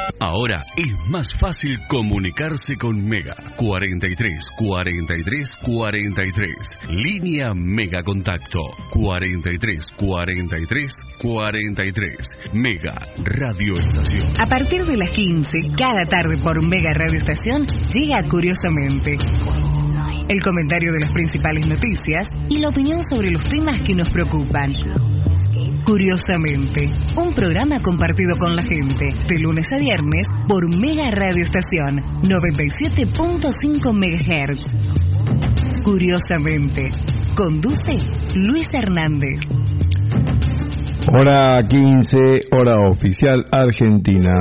Ahora es más fácil comunicarse con Mega. 43 43 43. Línea Mega Contacto. 43 43 43. Mega Radio Estación. A partir de las 15, cada tarde por Mega Radio Estación, llega Curiosamente. El comentario de las principales noticias y la opinión sobre los temas que nos preocupan. Curiosamente, un programa compartido con la gente, de lunes a viernes por Mega Radio Estación 97.5 MHz. Curiosamente, conduce Luis Hernández. Hora 15, hora oficial Argentina.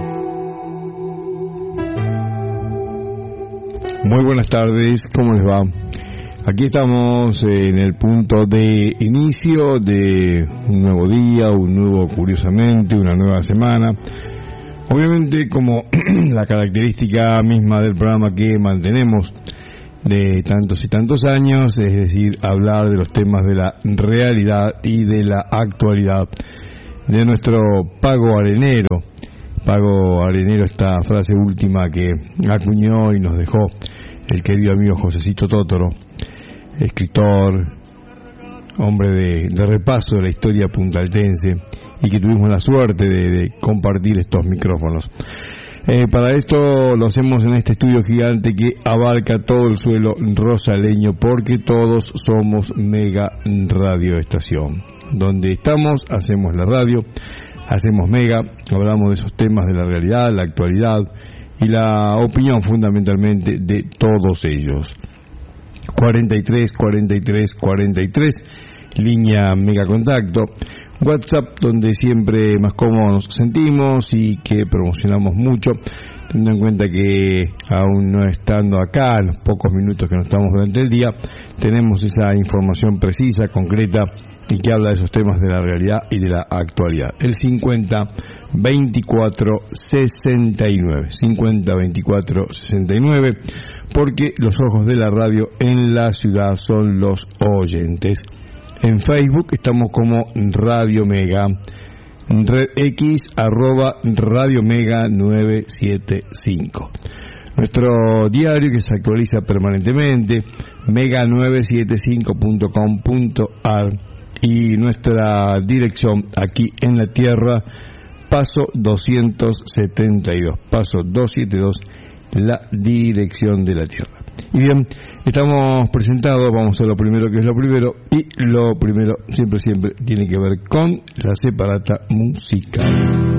Muy buenas tardes, ¿cómo les va? Aquí estamos en el punto de inicio de un nuevo día, un nuevo Curiosamente, una nueva semana. Obviamente, como la característica misma del programa que mantenemos de tantos y tantos años, es decir, hablar de los temas de la realidad y de la actualidad de nuestro pago arenero. Pago arenero, esta frase última que acuñó y nos dejó el querido amigo Josecito Totoro, escritor, hombre de repaso de la historia puntaltense, y que tuvimos la suerte de compartir estos micrófonos. Para esto lo hacemos en este estudio gigante que abarca todo el suelo rosaleño, porque todos somos Mega Radio Estación. Donde estamos, hacemos la radio, hacemos Mega, hablamos de esos temas de la realidad, la actualidad y la opinión fundamentalmente de todos ellos. 43 43 43, línea Mega Contacto, WhatsApp, donde siempre más cómodos nos sentimos y que promocionamos mucho, teniendo en cuenta que aún no estando acá, en los pocos minutos que nos estamos durante el día, tenemos esa información precisa, concreta y que habla de esos temas de la realidad y de la actualidad. El 50 24 69, 50 24 69, porque los ojos de la radio en la ciudad son los oyentes. En Facebook estamos como Radio Mega, Red X @Radio Mega 975. Nuestro diario, que se actualiza permanentemente, mega975.com.ar, y nuestra dirección aquí en la Tierra, Paso 272, Paso 272, la dirección de la Tierra. Y bien, estamos presentados, vamos a lo primero que es lo primero, y lo primero siempre tiene que ver con la separata musical.